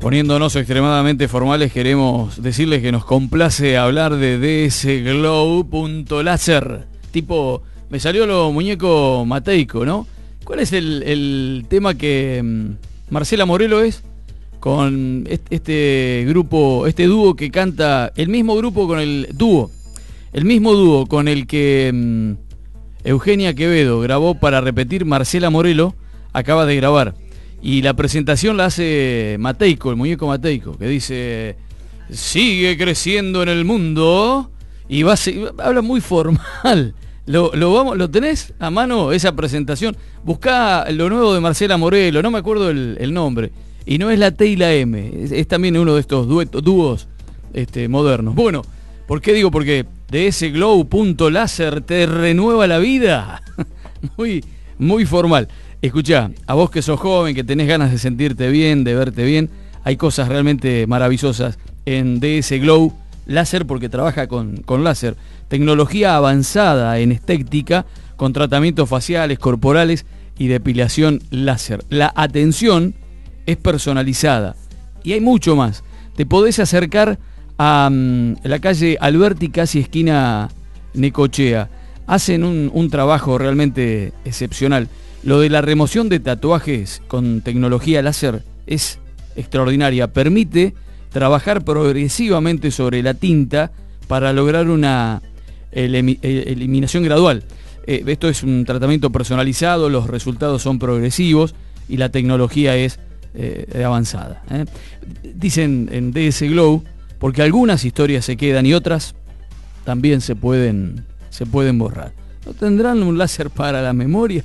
Poniéndonos extremadamente formales, queremos decirles que nos complace hablar de dsglow.laser. Tipo, me salió lo muñeco mateico, ¿no? ¿Cuál es el tema que Marcela Morelo es? Con este grupo, este dúo que canta, el mismo grupo con el mismo dúo con el que Eugenia Quevedo grabó para repetir, Marcela Morelo acaba de grabar. Y la presentación la hace Mateico, el muñeco Mateico, que dice: sigue creciendo en el mundo. Y habla muy formal. ¿Lo tenés a mano esa presentación? Buscá lo nuevo de Marcela Morelo, no me acuerdo el nombre. Y no es la T y la M, es también uno de estos dúos modernos. Bueno, ¿por qué digo? Porque dsglow.laser te renueva la vida. Muy formal. Escuchá, a vos que sos joven, que tenés ganas de sentirte bien, de verte bien, hay cosas realmente maravillosas en dsglow láser, porque trabaja con láser, tecnología avanzada en estética, con tratamientos faciales, corporales y depilación láser. La atención es personalizada y hay mucho más. Te podés acercar a la calle Alberti, casi esquina Necochea. Hacen un trabajo realmente excepcional. Lo de la remoción de tatuajes con tecnología láser es extraordinaria. Permite trabajar progresivamente sobre la tinta para lograr una eliminación gradual. Esto es un tratamiento personalizado, los resultados son progresivos y la tecnología es avanzada. Dicen en dsglow, porque algunas historias se quedan y otras también se pueden borrar. ¿No tendrán un láser para la memoria?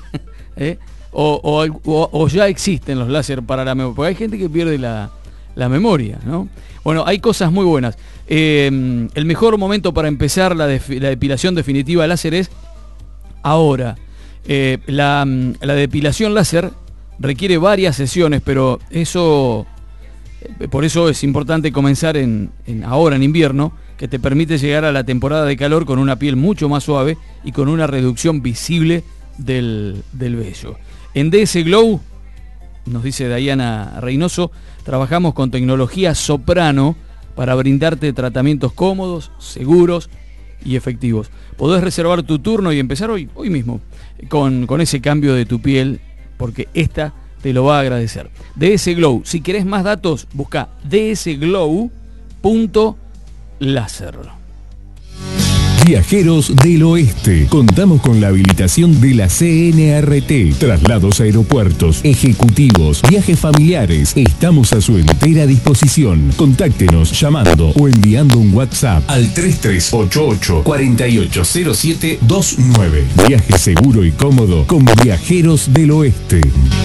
O ya existen los láser para la memoria, porque hay gente que pierde la memoria, ¿no? Bueno, hay cosas muy buenas. El mejor momento para empezar la depilación definitiva láser es ahora. La depilación láser requiere varias sesiones, pero por eso es importante comenzar ahora en invierno, que te permite llegar a la temporada de calor con una piel mucho más suave y con una reducción visible del vello. En dsglow, nos dice Dayana Reynoso, trabajamos con tecnología soprano para brindarte tratamientos cómodos, seguros y efectivos. Podés reservar tu turno y empezar hoy mismo con ese cambio de tu piel, porque esta te lo va a agradecer. dsglow, si querés más datos, busca dsglow.laser. Viajeros del Oeste. Contamos con la habilitación de la CNRT. Traslados a aeropuertos, ejecutivos, viajes familiares. Estamos a su entera disposición. Contáctenos llamando o enviando un WhatsApp al 3388-480729. Viaje seguro y cómodo con Viajeros del Oeste.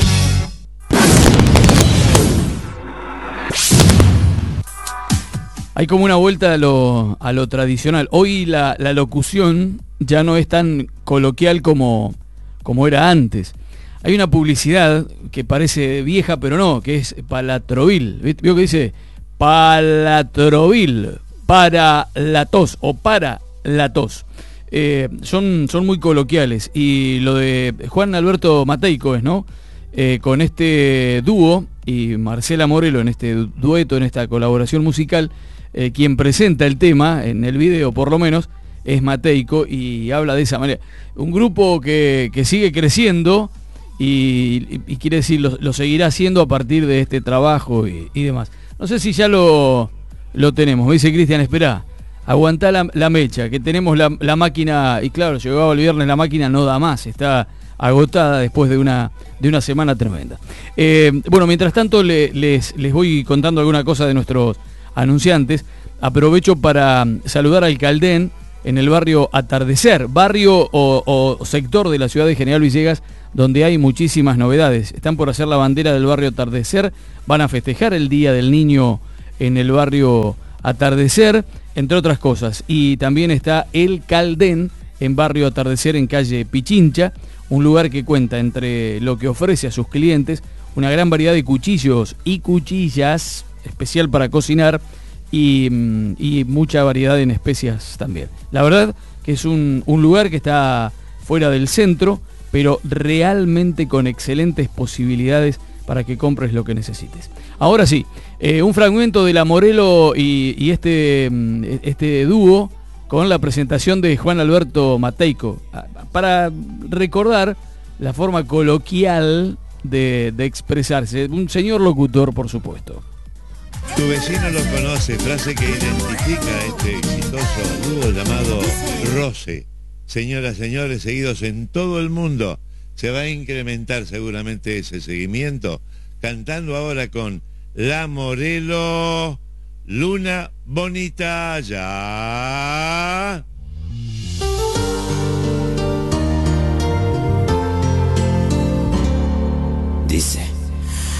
Hay como una vuelta a lo tradicional. Hoy la locución ya no es tan coloquial como era antes. Hay una publicidad que parece vieja, pero no, que es Palatrovil. ¿Vio que dice? Palatrovil, para la tos o para la tos. Son muy coloquiales. Y lo de Juan Alberto Mateico es, ¿no? Con este dúo y Marcela Morelo en este dueto, en esta colaboración musical. Quien presenta el tema, en el video por lo menos, es Mateico y habla de esa manera. Un grupo que sigue creciendo y quiere decir, lo seguirá haciendo a partir de este trabajo y demás. No sé si ya lo tenemos. Me dice Cristian, esperá, aguantá la mecha, que tenemos la máquina, y claro, llegaba el viernes, la máquina no da más, está agotada después de una semana tremenda. Bueno, mientras tanto les voy contando alguna cosa de nuestros anunciantes. Aprovecho para saludar al Caldén en el barrio Atardecer, barrio o sector de la ciudad de General Villegas, donde hay muchísimas novedades. Están por hacer la bandera del barrio Atardecer, van a festejar el Día del Niño en el barrio Atardecer, entre otras cosas. Y también está el Caldén en barrio Atardecer, en calle Pichincha, un lugar que cuenta, entre lo que ofrece a sus clientes, una gran variedad de cuchillos y cuchillas, especial para cocinar, y mucha variedad en especias también. La verdad que es un lugar que está fuera del centro, pero realmente con excelentes posibilidades para que compres lo que necesites. Ahora sí, un fragmento de La Morelo y este dúo con la presentación de Juan Alberto Mateico, para recordar la forma coloquial de expresarse. Un señor locutor, por supuesto. Tu vecino lo conoce, frase que identifica a este exitoso dúo llamado Roce. Señoras, señores, seguidos en todo el mundo. Se va a incrementar seguramente ese seguimiento, cantando ahora con La Morelo, Luna Bonita, ya.